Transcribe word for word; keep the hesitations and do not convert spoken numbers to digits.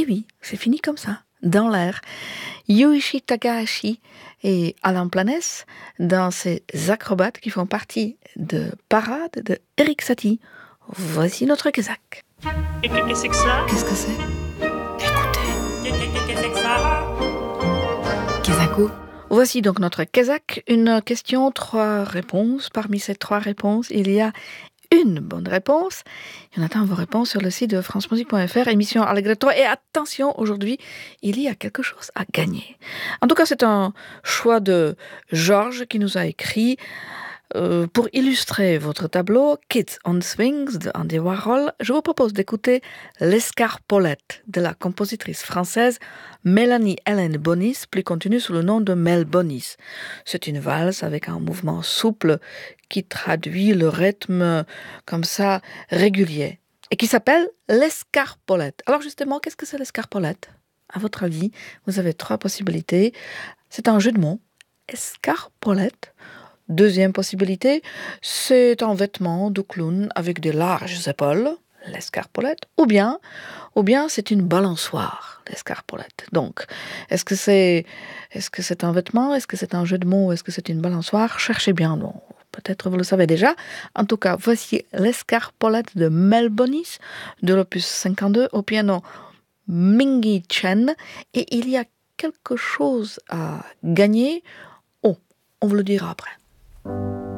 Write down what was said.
oui, c'est fini comme ça, dans l'air. Yuichi Takahashi et Alain Planès dans ces acrobates qui font partie de Parade de Erik Satie. Voici notre Kazakh. Qu'est-ce que c'est que ça? Qu'est-ce que c'est? Écoutez. Qu'est-ce que c'est que ça? Kazako. Voici donc notre Kazakh. Une question, trois réponses. Parmi ces trois réponses, il y a une bonne réponse. Et on attend vos réponses sur le site de france musique point f r, émission Allegretto. Et attention, aujourd'hui, il y a quelque chose à gagner. En tout cas, c'est un choix de Georges qui nous a écrit euh, pour illustrer votre tableau Kids on Swings de Andy Warhol. Je vous propose d'écouter L'Escarpolette de la compositrice française Mélanie Hélène Bonis, plus connue sous le nom de Mel Bonis. C'est une valse avec un mouvement souple qui traduit le rythme comme ça régulier et qui s'appelle l'escarpolette. Alors justement, qu'est-ce que c'est l'escarpolette? À votre avis, vous avez trois possibilités. C'est un jeu de mots. Escarpolette. Deuxième possibilité, c'est un vêtement de clown avec des larges épaules, l'escarpolette, ou bien, ou bien c'est une balançoire, l'escarpolette. Donc, est-ce que c'est, est-ce que c'est un vêtement, est-ce que c'est un jeu de mots, est-ce que c'est une balançoire? Cherchez bien, bon, peut-être vous le savez déjà. En tout cas, voici l'escarpolette de Mel Bonis, de l'opus cinquante-deux, au piano Mingy Chen, et il y a quelque chose à gagner. Oh, on vous le dira après.